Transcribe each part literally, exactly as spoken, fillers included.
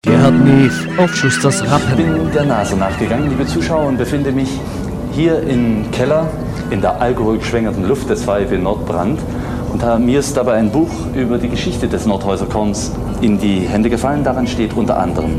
Gerhard Neef auf Schusters Ich Rappen. bin der Nase nachgegangen, liebe Zuschauer, und befinde mich hier im Keller in der alkoholgeschwängerten Luft des VfB Nordbrand. Und mir ist dabei ein Buch über die Geschichte des Nordhäuser Korns in die Hände gefallen. Daran steht unter anderem: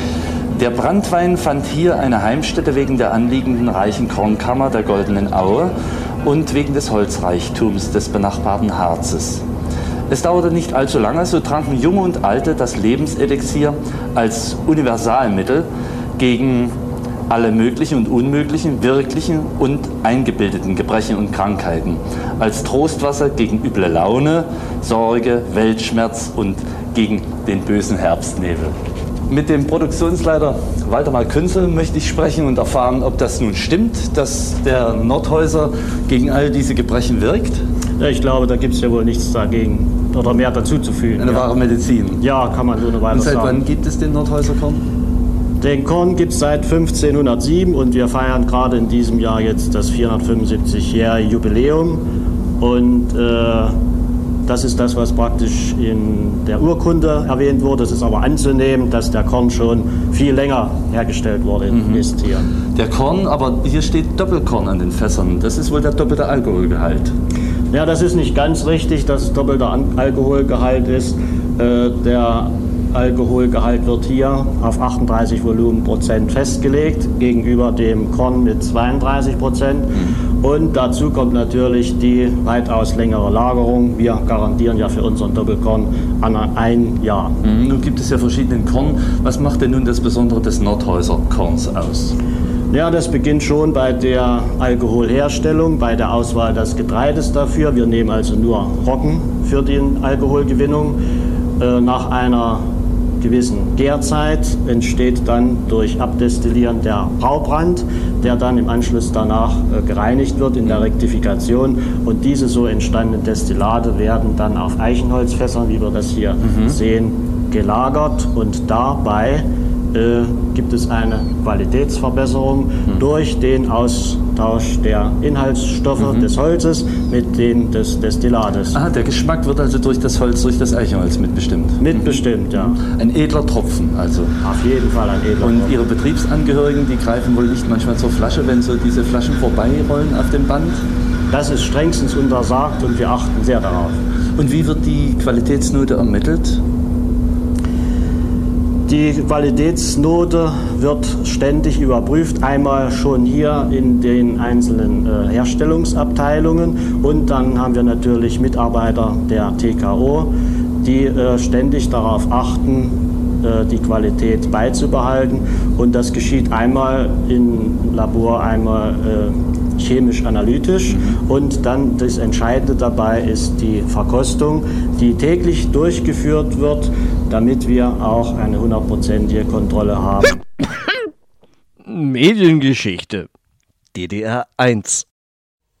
Der Branntwein fand hier eine Heimstätte wegen der anliegenden reichen Kornkammer der Goldenen Aue und wegen des Holzreichtums des benachbarten Harzes. Es dauerte nicht allzu lange, so tranken Junge und Alte das Lebenselixier als Universalmittel gegen alle möglichen und unmöglichen, wirklichen und eingebildeten Gebrechen und Krankheiten, als Trostwasser gegen üble Laune, Sorge, Weltschmerz und gegen den bösen Herbstnebel. Mit dem Produktionsleiter Waldemar Künzel möchte ich sprechen und erfahren, ob das nun stimmt, dass der Nordhäuser gegen all diese Gebrechen wirkt. Ja, ich glaube, da gibt es ja wohl nichts dagegen oder mehr dazu zu fügen. Eine ja. wahre Medizin. Ja, kann man so eine Weile Und seit sagen. wann gibt es den Nordhäuser Korn? Den Korn gibt es seit fünfzehnhundertsieben und wir feiern gerade in diesem Jahr jetzt das vierhundertfünfundsiebzig-jährige Jubiläum. Und äh, das ist das, was praktisch in der Urkunde erwähnt wurde. Es ist aber anzunehmen, dass der Korn schon viel länger hergestellt worden mhm. ist hier. Der Korn, aber hier steht Doppelkorn an den Fässern. Das ist wohl der doppelte Alkoholgehalt. Ja, das ist nicht ganz richtig, dass es doppelter Alkoholgehalt ist. Äh, der Alkoholgehalt wird hier auf achtunddreißig Volumenprozent festgelegt, gegenüber dem Korn mit zweiunddreißig Prozent. Mhm. Und dazu kommt natürlich die weitaus längere Lagerung. Wir garantieren ja für unseren Doppelkorn an ein Jahr. Mhm. Nun gibt es ja verschiedene Korn. Was macht denn nun das Besondere des Nordhäuser Korns aus? Ja, das beginnt schon bei der Alkoholherstellung, bei der Auswahl des Getreides dafür. Wir nehmen also nur Roggen für die Alkoholgewinnung. Äh, nach einer gewissen Gärzeit entsteht dann durch Abdestillieren der Braubrand, der dann im Anschluss danach äh, gereinigt wird in der Rektifikation. Und diese so entstandenen Destillate werden dann auf Eichenholzfässern, wie wir das hier mhm. sehen, gelagert. Und dabei äh, gibt es eine Qualitätsverbesserung mhm. durch den Austausch der Inhaltsstoffe mhm. des Holzes mit denen des Destillates. Ah, der Geschmack wird also durch das Holz, durch das Eichenholz mitbestimmt? Mitbestimmt, ja. Ein edler Tropfen also? Auf jeden Fall ein edler Und Tropfen. Ihre Betriebsangehörigen, die greifen wohl nicht manchmal zur Flasche, wenn so diese Flaschen vorbeirollen auf dem Band? Das ist strengstens untersagt und wir achten sehr darauf. Und wie wird die Qualitätsnote ermittelt? Die Qualitätsnote wird ständig überprüft, einmal schon hier in den einzelnen äh, Herstellungsabteilungen und dann haben wir natürlich Mitarbeiter der T K O, die äh, ständig darauf achten, äh, die Qualität beizubehalten, und das geschieht einmal im Labor, einmal äh, chemisch-analytisch mhm. und dann das Entscheidende dabei ist die Verkostung, die täglich durchgeführt wird, damit wir auch eine hundertprozentige Kontrolle haben. Mediengeschichte D D R eins